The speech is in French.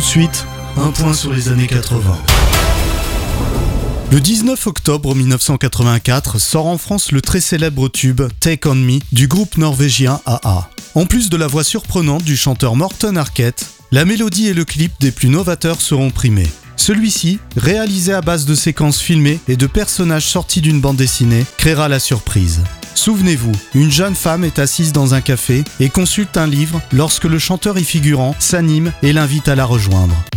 suite, un point sur les années 80. Le 19 octobre 1984 sort en France le très célèbre tube Take On Me du groupe norvégien a-ha. En plus de la voix surprenante du chanteur Morten Harket, la mélodie et le clip des plus novateurs seront primés. Celui-ci, réalisé à base de séquences filmées et de personnages sortis d'une bande dessinée, créera la surprise. Souvenez-vous, une jeune femme est assise dans un café et consulte un livre lorsque le chanteur y figurant s'anime et l'invite à la rejoindre.